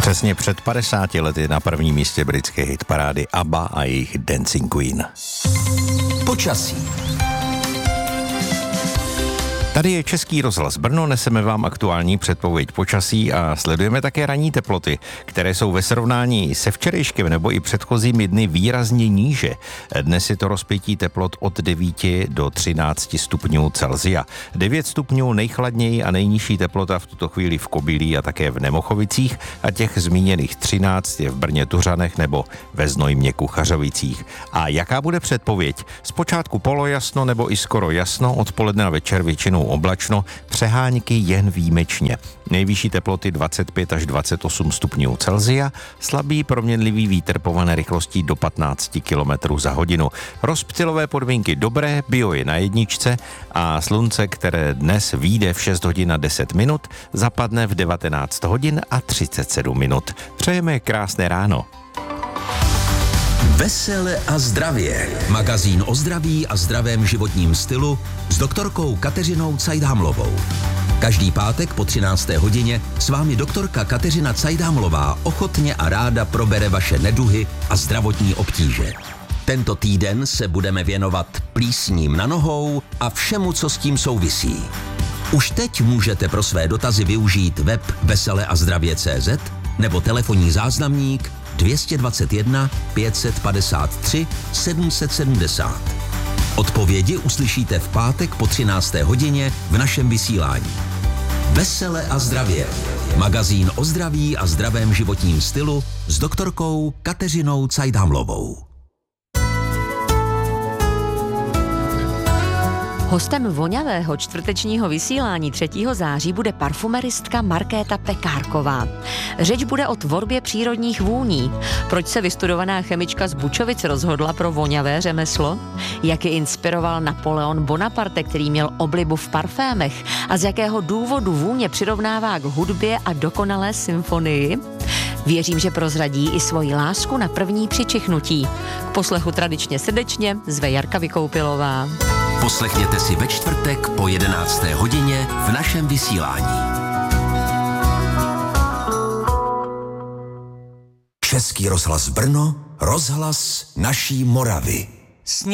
Přesně před 50 lety na prvním místě britské hitparády ABBA a jejich Dancing Queen. Počasí. Tady je Český rozhlas Brno, neseme vám aktuální předpověď počasí a sledujeme také ranní teploty, které jsou ve srovnání se včerejškem nebo i předchozími dny výrazně níže. Dnes je to rozpětí teplot od 9 do 13 stupňů Celsia. 9 stupňů nejchladněji a nejnižší teplota v tuto chvíli v Kobylí a také v Nemochovicích a těch zmíněných 13 je v Brně Tuřanech nebo ve Znojmě Kuchařovicích. A jaká bude předpověď? Zpočátku polojasno nebo i skoro jasno, odpoledne a večer většinou oblačno, přehánky jen výjimečně. Nejvyšší teploty 25 až 28 stupňů Celsia, slabý proměnlivý vítr pované rychlostí do 15 km za hodinu. Rozptylové podmínky dobré, bio je na jedničce a slunce, které dnes vyjde v 6 hodin a 10 minut, zapadne v 19 hodin a 37 minut. Přejeme krásné ráno. Vesele a zdravě. Magazín o zdraví a zdravém životním stylu s doktorkou Kateřinou Cajdámlovou. Každý pátek po 13. hodině s vámi doktorka Kateřina Cajdámlová ochotně a ráda probere vaše neduhy a zdravotní obtíže. Tento týden se budeme věnovat plísním na nohou a všemu, co s tím souvisí. Už teď můžete pro své dotazy využít web veseleazdravě.cz nebo telefonní záznamník 221 553 770. Odpovědi uslyšíte v pátek po 13. hodině v našem vysílání. Vesele a zdravě. Magazín o zdraví a zdravém životním stylu s doktorkou Kateřinou Cajdámlovou. Hostem voňavého čtvrtečního vysílání 3. září bude parfumeristka Markéta Pekárková. Řeč bude o tvorbě přírodních vůní. Proč se vystudovaná chemička z Bučovic rozhodla pro voňavé řemeslo? Jak ji inspiroval Napoleon Bonaparte, který měl oblibu v parfémech? A z jakého důvodu vůně přirovnává k hudbě a dokonalé symfonii? Věřím, že prozradí i svoji lásku na první přičichnutí. K poslechu tradičně srdečně zve Jarka Vykoupilová. Poslechněte si ve čtvrtek po 11. hodině v našem vysílání. Český rozhlas Brno, rozhlas naší Moravy.